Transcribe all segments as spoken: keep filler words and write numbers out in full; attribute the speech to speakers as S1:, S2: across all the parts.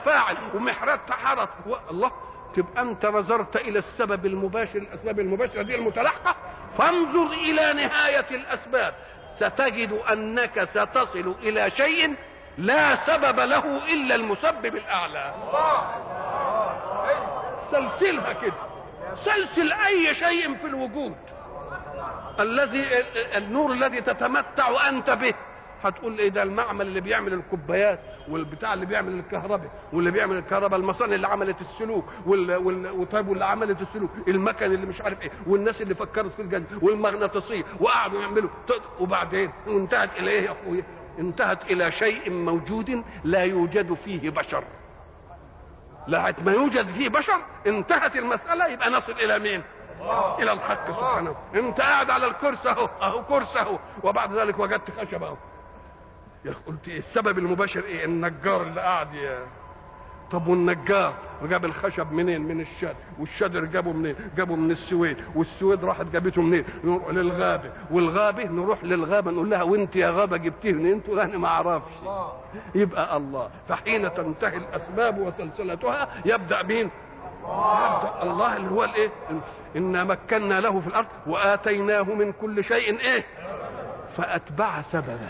S1: فاعل ومحرات تحرك الله، تبقى انت نظرت الى السبب المباشر، الاسباب المباشره دي المتلاحقه، فانظر الى نهايه الاسباب ستجد انك ستصل الى شيء لا سبب له الا المسبب الاعلى. سلسلها كده، سلسل اي شيء في الوجود الذي النور الذي تتمتع انت به. هتقول ايه ده؟ المعمل اللي بيعمل الكوبايات، والبتاع اللي بيعمل الكهرباء، واللي بيعمل الكهرباء، المصانع اللي عملت السلوك، وطيب واللي عملت السلوك، المكن اللي مش عارف ايه، والناس اللي فكرت في الجذب والمغناطيسيه وقعدوا يعملوا، وبعدين انتهت الى ايه يا اخويا؟ انتهت الى شيء موجود لا يوجد فيه بشر. لغايه ما يوجد فيه بشر انتهت المساله، يبقى نصل الى مين؟ الى الحق سبحانه. انت قاعد على الكرسي اهو، اهو كرسي اهو، وبعد ذلك وجدت خشب اهو. يا قلت ايه السبب المباشر؟ ايه؟ النجار اللي قاعد يا... طب والنجار جاب الخشب منين؟ من الشد، والشدر جابه منين؟ جابه من السويد، والسويد راحت جابته منين؟ نروح للغابه، والغابه نروح للغابه نقول لها وانت يا غابه جبتيه منين؟ انت انا ما اعرفش. يبقى الله. فحين تنتهي الاسباب وسلسلتها يبدا مين؟ يبدا الله اللي هو الايه؟ انا مكنا له في الارض واتيناه من كل شيء ايه؟ فاتبع سببا.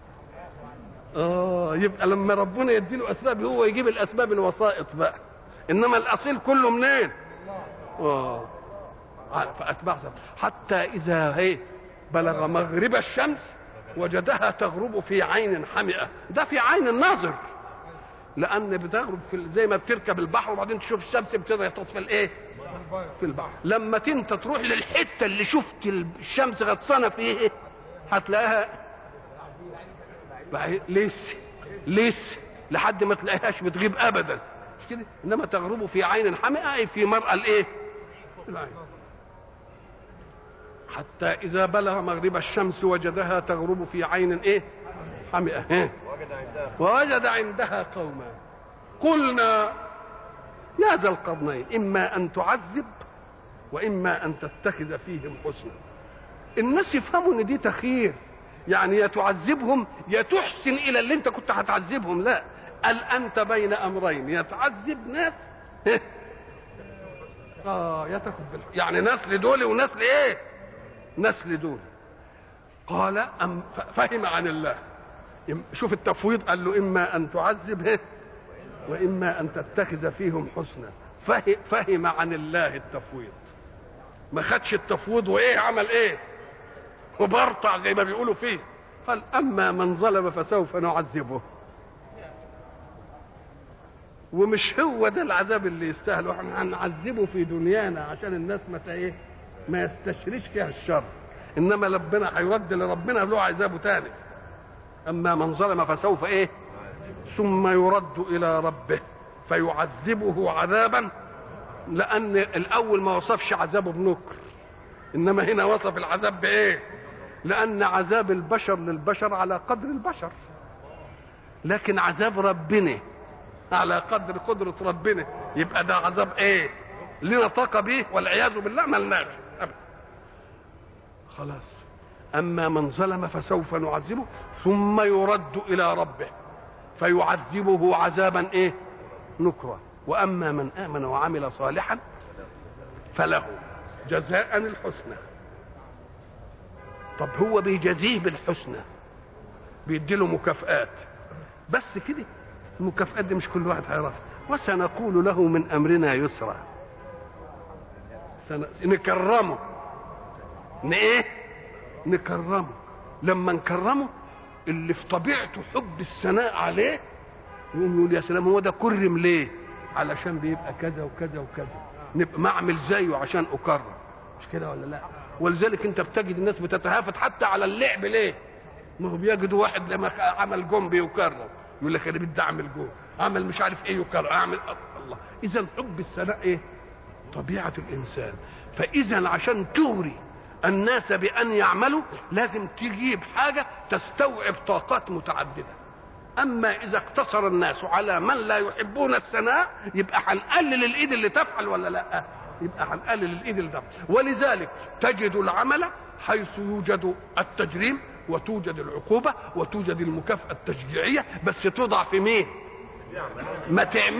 S1: اه يبقى لما ربنا يديله اسباب هو يجيب الاسباب الوسائط بقى، انما الاصيل كله منين؟ اه فاتبع سببا حتى اذا هي بلغ مغرب الشمس وجدها تغرب في عين حمئه. ده في عين الناظر، لان بتغرب في زي ما بتركب البحر وبعدين تشوف الشمس بتبدا تطفي الايه؟ في البحر. لما انت تروح للحته اللي شفت الشمس غطسانه فيه هتلاقيها لسه لسه لحد ما تلاقيهاش بتغيب ابدا، مش كده؟ انما تغرب في عين حمئه، اي في مرأى الايه؟ العين. حتى اذا بلغ مغرب الشمس وجدها تغرب في عين ايه؟ حمئه. ايه؟ ووجد عندها قوما قلنا يا ذا القرنين اما ان تعذب واما ان تتخذ فيهم حسنا. الناس يفهموا ان دي تخيير، يعني يا تعذبهم يا تحسن الى اللي انت كنت هتعذبهم. لا، قال انت بين امرين، يا تعذب ناس اه يا تاخد بالحق، يعني ناس لدول وناس لايه؟ ناس لدول. قال أم فهم عن الله. شوف التفويض، قال له اما ان تعذب واما ان تتخذ فيهم حسنا. فهم عن الله التفويض، ما خدش التفويض وايه عمل ايه وبرطع زي ما بيقولوا فيه. قال اما من ظلم فسوف نعذبه. ومش هو ده العذاب اللي يستاهله، احنا هنعذبه في دنيانا عشان الناس ما ايه ما يستشريش فيها الشر، انما ربنا هيرد لربنا له عذابه تاني. اما من ظلم فسوف ايه ثم يرد الى ربه فيعذبه عذابا، لان الاول ما وصفش عذابه بنكر، انما هنا وصف العذاب بايه؟ لان عذاب البشر للبشر على قدر البشر، لكن عذاب ربنا على قدر قدرة ربنا. يبقى ده عذاب ايه؟ لنا طاقة به والعياذ بالله ملناش ابدا. خلاص. اما من ظلم فسوف نعذبه ثم يرد الى ربه فيعذبه عذابا ايه؟ نكرا. واما من امن وعمل صالحا فله جزاء الحسنى. طب هو بيجازيه بالحسنى، بيديله مكافآت بس كده. المكافآت دي مش كل واحد هيعرفها. وسنقول له من امرنا يسرا، سن... نكرمه ن ايه نكرمه. لما نكرمه اللي في طبيعته حب الثناء عليه يقوم يقول يا سلام هو ده كرم ليه؟ علشان بيبقى كذا وكذا وكذا، نبقى ما اعمل زيه عشان اكرم، مش كده ولا لا؟ ولذلك انت بتجد الناس بتتهافت حتى على اللعب. ليه؟ ما هو بيجدوا واحد لما عمل جون بيكرم يقول لك انا بدي اعمل جون، عمل مش عارف ايه يكرم، اعمل الله. اذا حب الثناء ايه؟ طبيعه الانسان. فاذا عشان تغري الناس بان يعملوا لازم تجيب حاجه تستوعب طاقات متعدده. اما اذا اقتصر الناس على من لا يحبون الثناء يبقى هنقلل الايد اللي تفعل ولا لا؟ يبقى هنقلل الايد اللي تفعل. ولذلك تجد العمل حيث يوجد التجريم وتوجد العقوبه وتوجد المكافاه التشجيعيه، بس توضع في مين؟ ما تعمل